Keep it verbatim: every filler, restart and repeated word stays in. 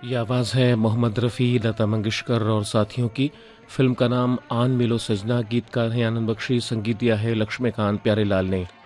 ये आवाज़ है मोहम्मद रफ़ी, लता मंगेशकर और साथियों की। फिल्म का नाम आन मिलो सजना, गीतकार हैं आनंद बख्शी, संगीत दिया है लक्ष्मीकांत प्यारेलाल ने।